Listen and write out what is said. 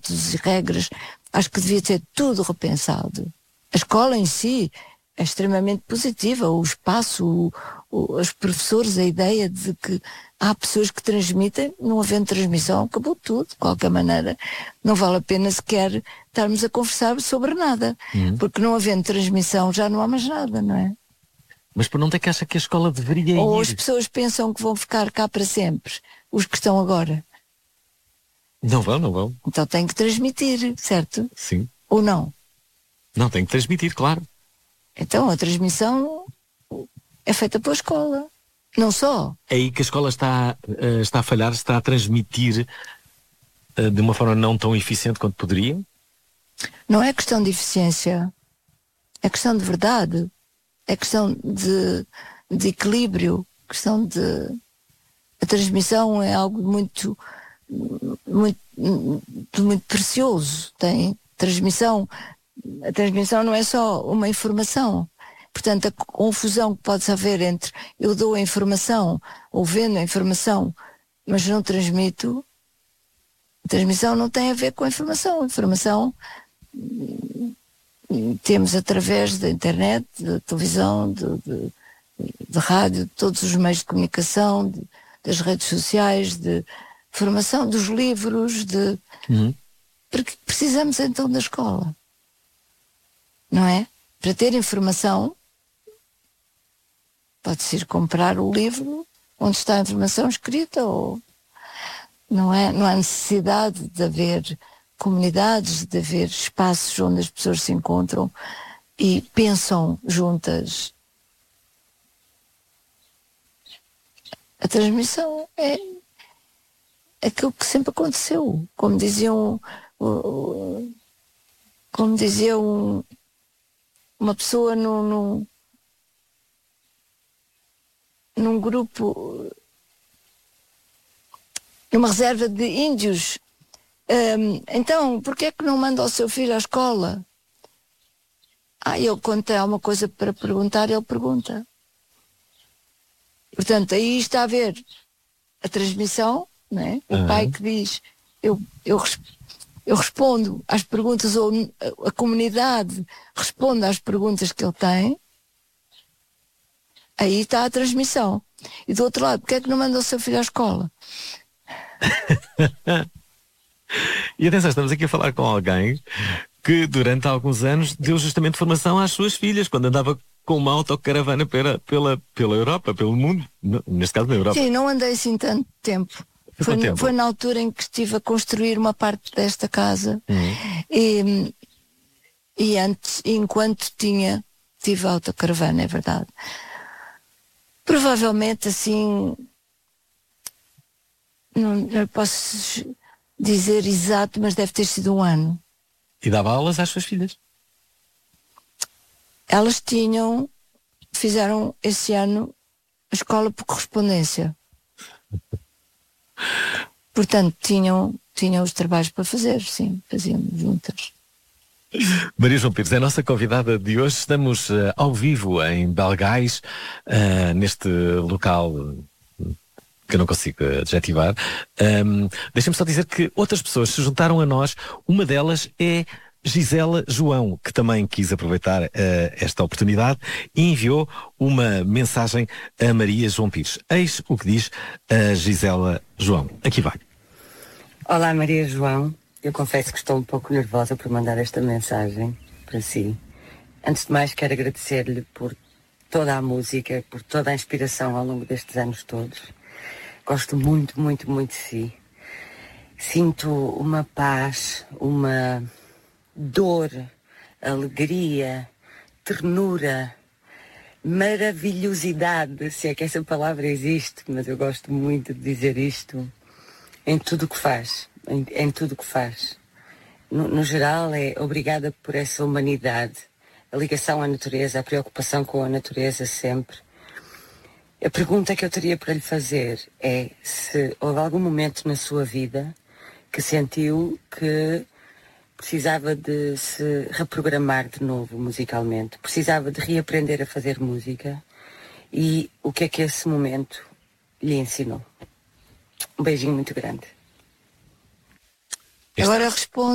métodos e regras. Acho que devia ter tudo repensado. A escola em si é extremamente positiva, o espaço, os professores, a ideia de que há pessoas que transmitem, não havendo transmissão, acabou tudo, de qualquer maneira. Não vale a pena sequer estarmos a conversar sobre nada, porque não havendo transmissão já não há mais nada, não é? Mas por onde é que acha que a escola deveria Ou ir? as pessoas pensam que vão ficar cá para sempre, os que estão agora. Não vão. Então tem que transmitir, certo? Sim. Ou não? Não, tem que transmitir, claro. Então a transmissão é feita pela escola. Não só. É aí que a escola está a falhar, está a transmitir de uma forma não tão eficiente quanto poderia? Não é questão de eficiência. É questão de verdade. É questão de equilíbrio. Questão de... A transmissão é algo muito precioso. Tem transmissão. A transmissão não é só uma informação. Portanto, a confusão que pode haver entre eu dou a informação, ou vendo a informação, mas não transmito, a transmissão não tem a ver com a informação. A informação temos através da internet, da televisão, de rádio, de todos os meios de comunicação, das redes sociais, de formação, dos livros, porque precisamos então da escola. Não é? Para ter informação, pode-se ir comprar o livro onde está a informação escrita, ou não há necessidade de haver comunidades, de haver espaços onde as pessoas se encontram e pensam juntas. A transmissão é aquilo que sempre aconteceu, como dizia uma pessoa num grupo, numa reserva de índios. Então, porquê é que não manda o seu filho à escola? Ele, quando tem alguma coisa para perguntar, ele pergunta. Portanto, aí está a ver a transmissão, não é? O pai que diz, eu respondo às perguntas, ou a comunidade responde às perguntas que ele tem. Aí está a transmissão. E do outro lado, porque é que não manda o seu filho à escola? E atenção, estamos aqui a falar com alguém que durante alguns anos deu justamente formação às suas filhas, quando andava com uma autocaravana pela Europa, pelo mundo, neste caso na Europa. Sim, não andei assim tanto tempo. Foi na altura em que estive a construir uma parte desta casa. E antes, enquanto tive a autocaravana, é verdade. Provavelmente assim, não posso dizer exato, mas deve ter sido um ano. E dava aulas às suas filhas? Elas fizeram esse ano a escola por correspondência. Portanto, tinham os trabalhos para fazer, sim, fazíamos juntas. Maria João Pires é a nossa convidada de hoje. Estamos ao vivo em Belgais, neste local que eu não consigo adjetivar. Deixa-me só dizer que outras pessoas se juntaram a nós. Uma delas é Gisela João, que também quis aproveitar esta oportunidade e enviou uma mensagem a Maria João Pires. Eis o que diz a Gisela João. Aqui vai. Olá, Maria João. Eu confesso que estou um pouco nervosa por mandar esta mensagem para si. Antes de mais, quero agradecer-lhe por toda a música, por toda a inspiração ao longo destes anos todos. Gosto muito, muito, muito de si. Sinto uma paz, uma dor, alegria, ternura, maravilhosidade, se é que essa palavra existe, mas eu gosto muito de dizer isto, em tudo o que faz. Em tudo o que faz. No geral, obrigada por essa humanidade, a ligação à natureza, a preocupação com a natureza sempre. A pergunta que eu teria para lhe fazer é se houve algum momento na sua vida que sentiu que precisava de se reprogramar de novo musicalmente, precisava de reaprender a fazer música, e o que é que esse momento lhe ensinou. Um beijinho muito grande. Agora respondo.